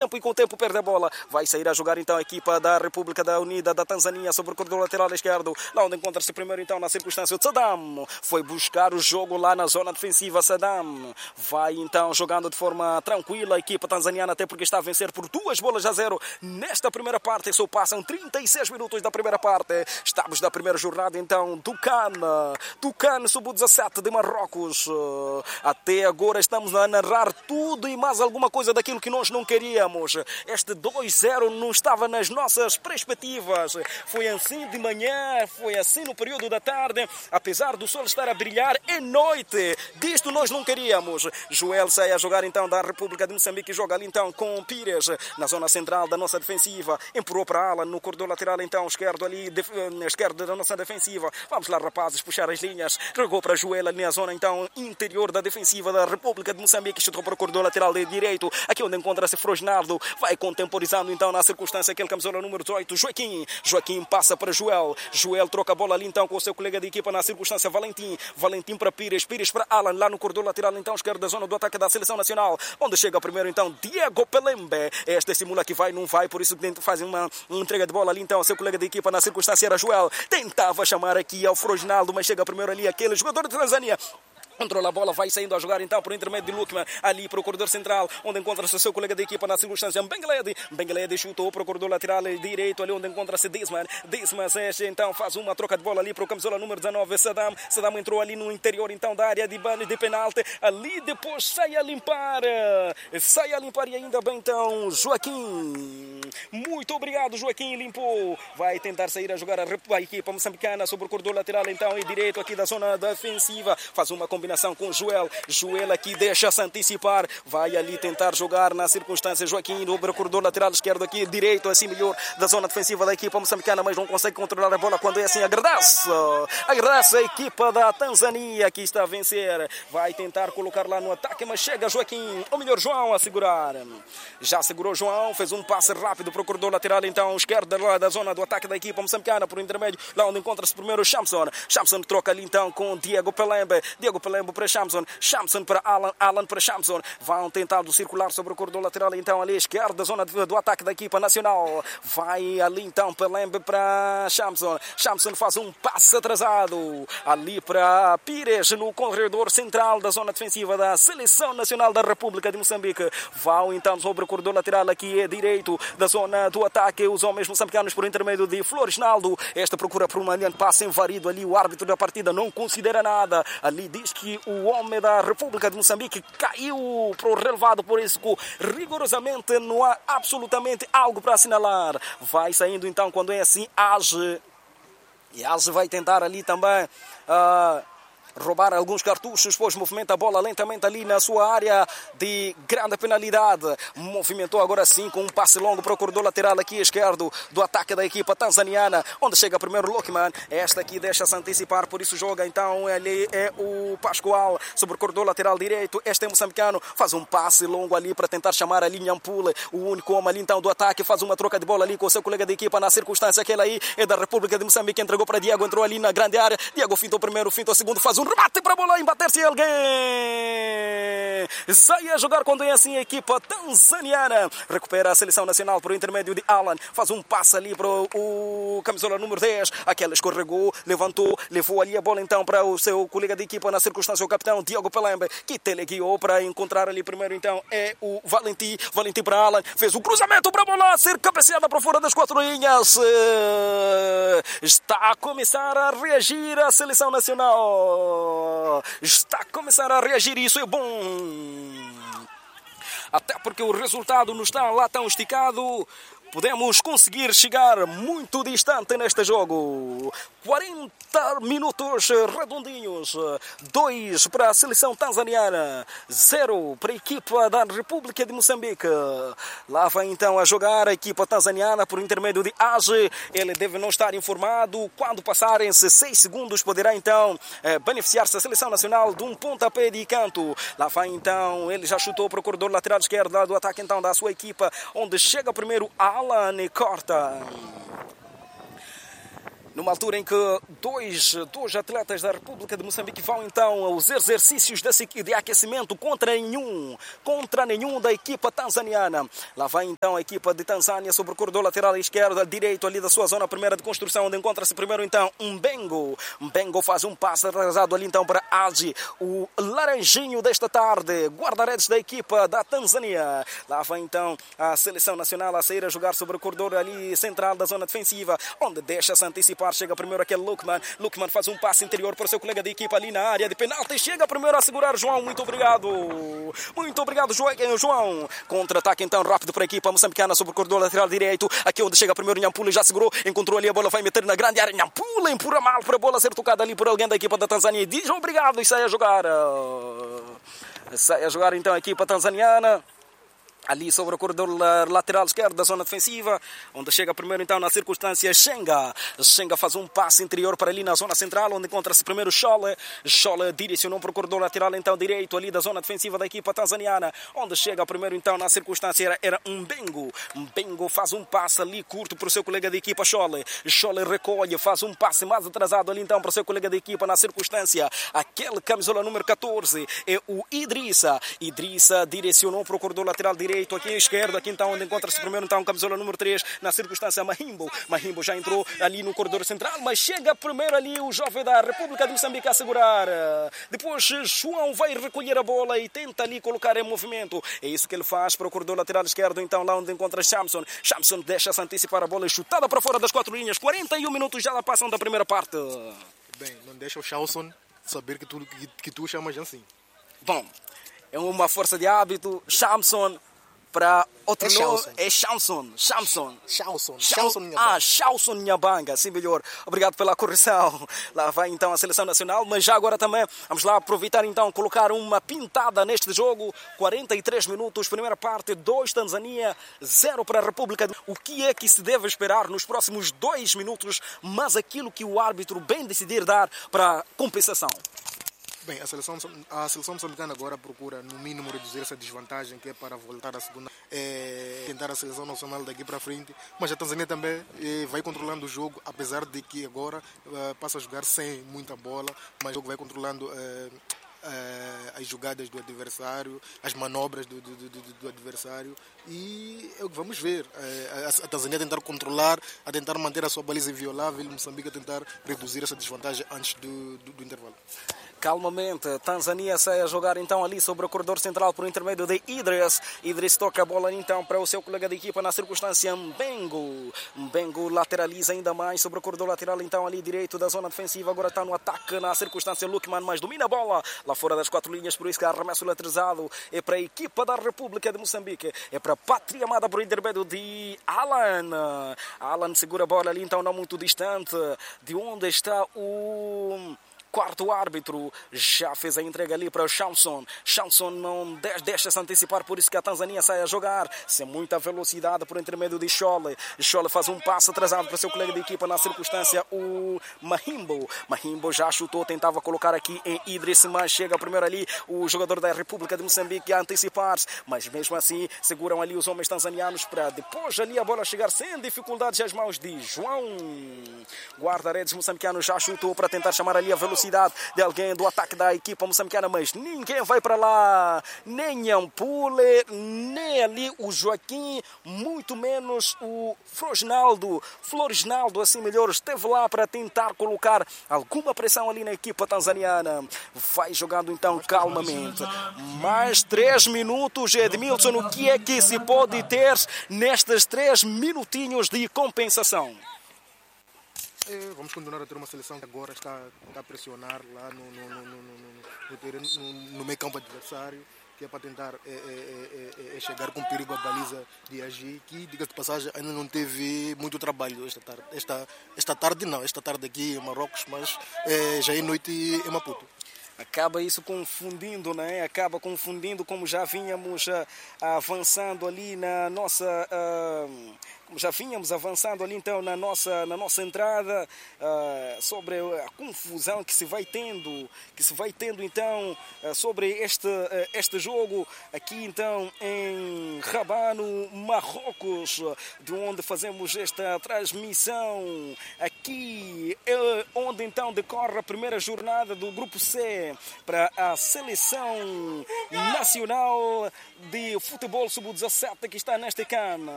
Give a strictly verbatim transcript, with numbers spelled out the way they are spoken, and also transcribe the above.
tempo e com o tempo perde a bola. Vai sair a jogar então a equipa da República da Unida da Tanzânia sobre o corredor lateral esquerdo. Lá onde encontra-se primeiro então na circunstância o Saddam. Foi buscar o jogo lá na zona defensiva. Saddam vai então jogando de forma tranquila a equipa tanzaniana, até porque está a vencer por duas bolas a zero nesta primeira parte. Só passam trinta e seis minutos da primeira parte. Estamos na primeira jornada então do CAN. Do CAN sub dezassete de Marrocos. Até agora estamos a narrar tudo e mais alguma coisa daquilo que nós não queríamos. Este dois zero não estava nas nossas perspectivas. Foi assim de manhã, foi assim no período da tarde. Apesar do sol estar a brilhar, é noite. Disto nós não queríamos. Joel sai a jogar então da República de Moçambique. Joga ali então com Pires na zona central da nossa defensiva. Empurrou para Alan no corredor lateral então esquerdo ali, def... esquerdo da nossa defensiva. Vamos lá, rapazes, puxar as linhas. Regou para Joel ali na zona então interior da defensiva da República de Moçambique. Chutou para o corredor lateral de direito. Aqui onde encontra-se Frosnaldo. Vai contemporizando então na circunstância aquele camisola número dezoito, Joaquim. Joaquim passa para Joel. Joel troca a bola ali então com o seu colega de equipa na circunstância Valentim. Valentim para Pires. Pires para Alan lá no corredor lateral então esquerdo da zona do ataque da seleção nacional. Onde chega primeiro então Diego Pelembe. Este simula que vai, não vai, por isso dentro faz uma, uma entrega de bola ali então ao seu colega de equipa na circunstância era Joel. Tentava chamar aqui ao Frosnaldo, mas chega primeiro ali aquele jogador de Tanzânia. Controla a bola, vai saindo a jogar então por intermédio de Lukman, ali para o corredor central, onde encontra-se o seu colega de equipa na circunstância, Bengledi. Bengledi chutou para o corredor lateral direito, ali onde encontra-se Disman. Disman então faz uma troca de bola ali para o camisola número dezanove, Saddam. Saddam entrou ali no interior então da área de banho de penalti, ali depois sai a limpar, sai a limpar e ainda bem então Joaquim. Muito obrigado, Joaquim, limpou. Vai tentar sair a jogar a, a equipa moçambicana sobre o corredor lateral então e direito aqui da zona defensiva, faz uma combinação com Joel. Joel aqui deixa-se antecipar. Vai ali tentar jogar na circunstância Joaquim no corredor lateral esquerdo aqui, direito assim melhor da zona defensiva da equipa moçambicana, mas não consegue controlar a bola quando é assim. Agradece. Agradece a equipa da Tanzânia que está a vencer. Vai tentar colocar lá no ataque, mas chega Joaquim. Ou melhor, João a segurar. Já segurou João. Fez um passe rápido para o corredor lateral então esquerdo lá da zona do ataque da equipa moçambicana por intermédio lá onde encontra-se primeiro Shamson. Shamson troca ali então com Diego Pelembe. Diego Pelembe para Shamson, Shamson para Alan, Alan para Shamson. Vão tentando circular sobre o corredor lateral então ali esquerdo da zona do ataque da equipa nacional. Vai ali então Pelembe para Shamson. Shamson faz um passe atrasado ali para Pires no corredor central da zona defensiva da seleção nacional da República de Moçambique. Vão então sobre o corredor lateral aqui é direito da zona do ataque os homens moçambicanos por intermédio de Floresnaldo. Esta procura por um adiante passe invarido ali, o árbitro da partida não considera nada. Ali diz que o homem da República de Moçambique caiu para o relevado, por isso rigorosamente não há absolutamente algo para assinalar. Vai saindo então quando é assim Age. E Age vai tentar ali também uh, roubar alguns cartuchos, pois movimenta a bola lentamente ali na sua área de grande penalidade. Movimentou agora sim com um passe longo para o corredor lateral aqui esquerdo do ataque da equipa tanzaniana, onde chega primeiro Lukman. Esta aqui deixa-se antecipar, por isso joga então ele é o Pascoal sobre o corredor lateral direito. Este é moçambicano, faz um passe longo ali para tentar chamar ali Nhampule, o único homem ali então do ataque, faz uma troca de bola ali com o seu colega de equipa na circunstância. Aquele aí é da República de Moçambique, entregou para Diego, entrou ali na grande área. Diego fintou primeiro, fintou segundo, faz um remate para a bola, embater-se alguém. Sai a jogar quando é assim a equipa tanzaniana. Recupera a seleção nacional por intermédio de Alan. Faz um passe ali para o, o camisola número dez. Aquela escorregou, levantou, levou ali a bola então para o seu colega de equipa na circunstância, o capitão Diego Pelembe, que teleguiou para encontrar ali primeiro então é o Valentim. Valentim para Alan. Fez o cruzamento para a bola ser cabeceada para fora das quatro linhas. Está a começar a reagir a seleção nacional. Está a começar a reagir, isso é bom. Até porque o resultado não está lá tão esticado. Podemos conseguir chegar muito distante neste jogo. quarenta minutos redondinhos. dois para a seleção tanzaniana. zero para a equipa da República de Moçambique. Lá vai então a jogar a equipa tanzaniana por intermédio de Age. Ele deve não estar informado. Quando passarem-se seis segundos, poderá então eh, beneficiar-se a seleção nacional de um pontapé de canto. Lá vai então, ele já chutou para o corredor lateral esquerdo lá do ataque então da sua equipa, onde chega primeiro a Alan e corta. numa altura em que dois, dois atletas da República de Moçambique vão então aos exercícios de, de aquecimento contra nenhum, contra nenhum da equipa tanzaniana. Lá vai então a equipa de Tanzânia sobre o corredor lateral esquerdo, direito ali da sua zona primeira de construção, onde encontra-se primeiro então Mbengo. Mbengo faz um passe atrasado ali então para Agi, o laranjinho desta tarde, guarda-redes da equipa da Tanzânia. Lá vai então a seleção nacional a sair a jogar sobre o corredor ali central da zona defensiva, onde deixa-se antecipar. Chega primeiro aquele Lukman. Lukman faz um passe interior para o seu colega de equipa ali na área de penalti. Chega primeiro a segurar João. Muito obrigado. Muito obrigado, João. Contra-ataque então rápido para a equipa moçambicana sobre o corredor lateral direito. Aqui onde chega primeiro Nhampula, já segurou. Encontrou ali a bola, vai meter na grande área. Nhampula empurra mal para a bola ser tocada ali por alguém da equipa da Tanzânia. Diz obrigado e sai a jogar. Sai a jogar então a equipa tanzaniana. Ali sobre o corredor lateral esquerdo da zona defensiva, onde chega primeiro então na circunstância Xenga. Xenga faz um passe interior para ali na zona central, onde encontra-se primeiro Chole. Chole direcionou para o corredor lateral então direito ali da zona defensiva da equipa tanzaniana, onde chega primeiro então na circunstância era, era Mbengo. Mbengo faz um passe ali curto para o seu colega de equipa Chole. Chole recolhe, faz um passe mais atrasado ali então para o seu colega de equipa na circunstância. Aquele camisola número catorze é o Idrissa. Idrissa direcionou para o corredor lateral direito aqui à esquerda, aqui então onde encontra-se primeiro então camisola número três, na circunstância Mahimbo. Mahimbo já entrou ali no corredor central, mas chega primeiro ali o jovem da República de Moçambique a segurar. Depois João vai recolher a bola e tenta ali colocar em movimento. É isso que ele faz para o corredor lateral esquerdo, então lá onde encontra Shamson. Shamson deixa-se antecipar a bola e chutada para fora das quatro linhas. quarenta e um minutos já passam da primeira parte. Bem, não deixa o Shamson saber que tu, que, que tu chamas assim. Bom, é uma força de hábito. Shamson para outro é nome Shamson. é Shamson. Shamson. Shamson. Shamson. Ah, Shamson Nhabanga. Sim, melhor. Obrigado pela correção. Lá vai então a seleção nacional. Mas já agora também vamos lá aproveitar então colocar uma pintada neste jogo. quarenta e três minutos, primeira parte, dois Tanzânia, zero para a República. O que é que se deve esperar nos próximos dois minutos, mas aquilo que o árbitro bem decidir dar para compensação? Bem, a seleção, a seleção moçambicana agora procura, no mínimo, reduzir essa desvantagem que é para voltar à segunda, é, tentar a seleção nacional daqui para frente. Mas a Tanzânia também é, vai controlando o jogo, apesar de que agora é, passa a jogar sem muita bola, mas o jogo vai controlando é, é, as jogadas do adversário, as manobras do, do, do, do adversário. E é o que vamos ver. É, a, a Tanzânia a tentar controlar, a tentar manter a sua baliza inviolável, e Moçambique a tentar reduzir essa desvantagem antes do, do, do intervalo. Calmamente, Tanzânia sai a jogar então ali sobre o corredor central por intermédio de Idris. Idris toca a bola então para o seu colega de equipa na circunstância Mbengo. Mbengo lateraliza ainda mais sobre o corredor lateral então ali direito da zona defensiva. Agora está no ataque na circunstância Lukman, mas domina a bola lá fora das quatro linhas, por isso que arremesso lateralizado é para a equipa da República de Moçambique. É para a pátria amada por intermédio de Alan. Alan segura a bola ali então não muito distante de onde está o quarto árbitro. Já fez a entrega ali para o Shamson. Shamson não deixa-se antecipar, por isso que a Tanzânia sai a jogar sem muita velocidade por intermédio de Chole. Chole faz um passo atrasado para o seu colega de equipa na circunstância, o Mahimbo. Mahimbo já chutou, tentava colocar aqui em Idris, mas chega primeiro ali o jogador da República de Moçambique a antecipar-se, mas mesmo assim seguram ali os homens tanzanianos para depois ali a bola chegar sem dificuldades às mãos de João. Guarda-redes moçambicano já chutou para tentar chamar ali a velocidade de alguém do ataque da equipa moçambicana, mas ninguém vai para lá, nem Ampule, nem ali o Joaquim, muito menos o Floresnaldo. Floresnaldo, assim melhor, esteve lá para tentar colocar alguma pressão ali na equipa tanzaniana. Vai jogando então calmamente. Mais três minutos, Edmilson, o que é que se pode ter nestes três minutinhos de compensação? É, vamos continuar a ter uma seleção que agora está, está a pressionar lá no, no, no, no, no, terreno, no, no meio campo adversário, que é para tentar é, é, é, é chegar com perigo à baliza de Agi, que, diga-se de passagem, ainda não teve muito trabalho esta tarde. Esta, esta tarde não, esta tarde aqui em Marrocos, mas é, já é noite em Maputo. Acaba isso confundindo, né? Acaba confundindo como já vínhamos uh, avançando ali na nossa uh, como já vínhamos avançando ali então na nossa, na nossa entrada, uh, sobre a confusão que se vai tendo, que se vai tendo então uh, sobre este, uh, este jogo aqui então em Rabat, no Marrocos, de onde fazemos esta transmissão. Aqui é onde então decorre a primeira jornada do Grupo C para a Seleção Nacional de Futebol sub dezassete que está nesta cama.